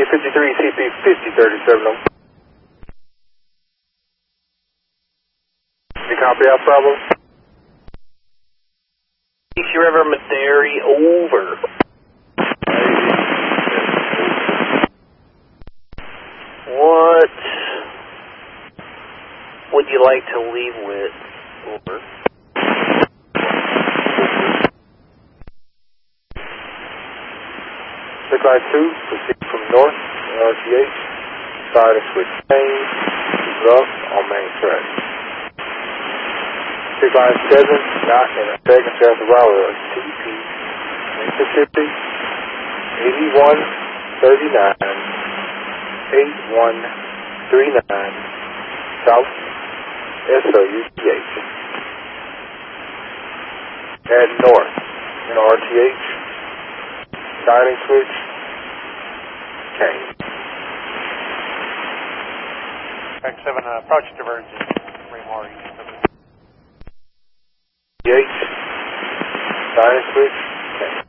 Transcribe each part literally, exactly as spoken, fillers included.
fifty-three, C P fifty thirty-seven. You copy out, Bravo? East River, Madary, over. What would you like to leave with? Over. six line two, proceed from north, R T H, side and switch change, rough on main track. six line seven, not in a second south of our T P, Mississippi, eighty-one thirty-nine, eighty-one thirty-nine, south, S O U T H. Head north in R T H, side and switch, change. X seven, uh, approach divergence, three more east of it. H, side and switch, change.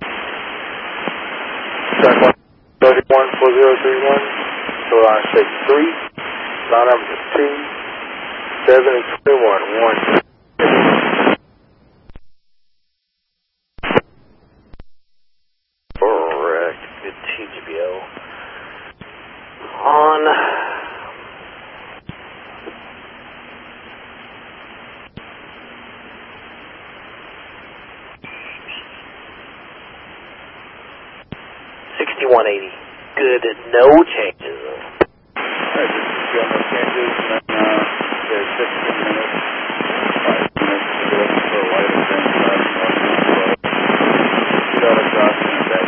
Track one, thirty-one, four zero three one, so line six three, line number two, seven and twenty-one, one. Correct. Good T G B O. On. sixty-one eighty. Good. No changes. Alright, this is still no changes, and then uh, there's fifteen minutes, five minutes to go for a light event, uh, north, south, across, and back.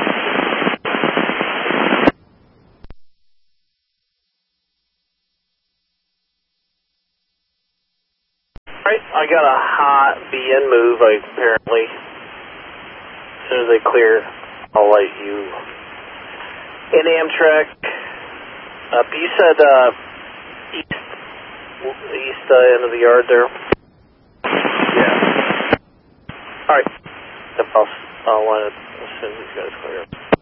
Alright, I got a hot B N move, I, apparently. As soon as they clear, I'll let you. In Amtrak, up, you said uh, east, east uh, end of the yard there? Yeah. Alright, I'll, I'll let it as soon as these guys clear.